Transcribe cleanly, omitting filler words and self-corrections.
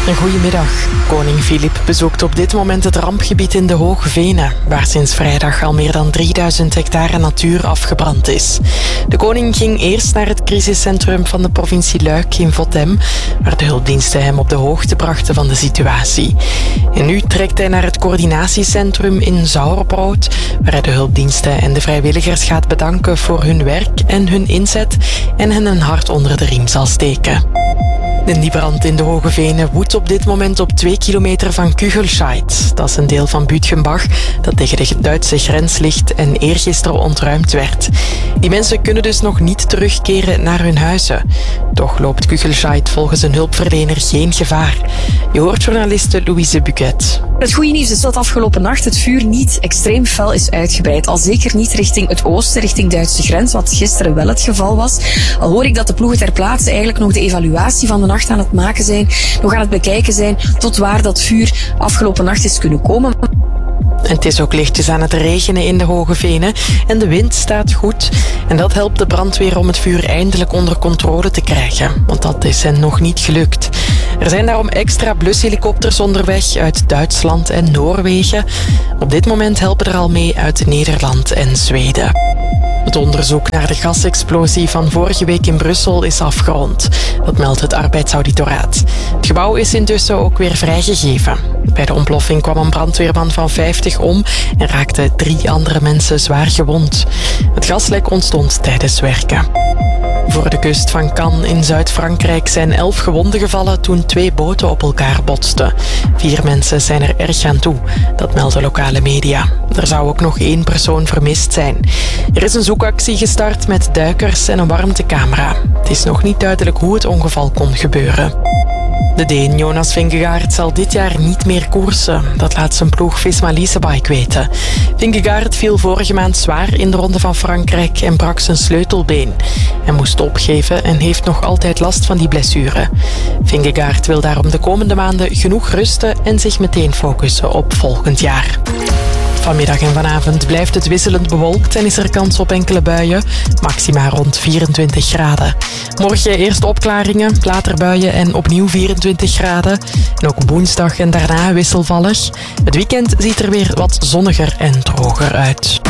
Goedemiddag. Koning Filip bezoekt op dit moment het rampgebied in de Hoge Venen, waar sinds vrijdag al meer dan 3000 hectare natuur afgebrand is. De koning ging eerst naar het crisiscentrum van de provincie Luik in Votem, waar de hulpdiensten hem op de hoogte brachten van de situatie. En nu trekt hij naar het coördinatiecentrum in Zouwerbrood, waar hij de hulpdiensten en de vrijwilligers gaat bedanken voor hun werk en hun inzet en hen een hart onder de riem zal steken. Die brand in de Hoge Venen woedt op dit moment op 2 kilometer van Kugelscheid. Dat is een deel van Bütgenbach dat tegen de Duitse grens ligt en eergisteren ontruimd werd. Die mensen kunnen dus nog niet terugkeren naar hun huizen. Toch loopt Kugelscheid volgens een hulpverlener geen gevaar. Je hoort journaliste Louise Buquet. Het goede nieuws is dat afgelopen nacht het vuur niet extreem fel is uitgebreid. Al zeker niet richting het oosten, richting de Duitse grens, wat gisteren wel het geval was. Al hoor ik dat de ploegen ter plaatse eigenlijk nog de evaluatie van de nacht aan het maken zijn, nog aan het bekijken zijn tot waar dat vuur afgelopen nacht is kunnen komen. Het is ook lichtjes aan het regenen in de Hoge Venen en de wind staat goed. En dat helpt de brandweer om het vuur eindelijk onder controle te krijgen, want dat is hen nog niet gelukt. Er zijn daarom extra blushelikopters onderweg uit Duitsland en Noorwegen. Op dit moment helpen er al mee uit Nederland en Zweden. Het onderzoek naar de gasexplosie van vorige week in Brussel is afgerond. Dat meldt het arbeidsauditoraat. Het gebouw is intussen ook weer vrijgegeven. Bij de ontploffing kwam een brandweerman van 50 om en raakten 3 andere mensen zwaar gewond. Het gaslek ontstond tijdens werken. Voor de kust van Cannes in Zuid-Frankrijk zijn 11 gewonden gevallen toen 2 boten op elkaar botsten. 4 mensen zijn er erg aan toe, dat melden lokale media. Er zou ook nog 1 persoon vermist zijn. Er is een zoekactie gestart met duikers en een warmtecamera. Het is nog niet duidelijk hoe het ongeval kon gebeuren. De Deen Jonas Vingegaard zal dit jaar niet meer koersen. Dat laat zijn ploeg Visma Leasebike weten. Vingegaard viel vorige maand zwaar in de Ronde van Frankrijk en brak zijn sleutelbeen. Hij moest opgeven en heeft nog altijd last van die blessure. Vingegaard wil daarom de komende maanden genoeg rusten en zich meteen focussen op volgend jaar. Vanmiddag en vanavond blijft het wisselend bewolkt en is er kans op enkele buien, maxima rond 24 graden. Morgen eerst opklaringen, later buien en opnieuw 24 graden. En ook woensdag en daarna wisselvallig. Het weekend ziet er weer wat zonniger en droger uit.